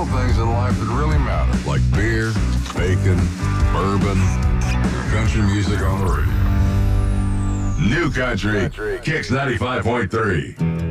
little things in life that really matter, like beer, bacon, bourbon, country music on the radio. New Country, Kicks 95.3.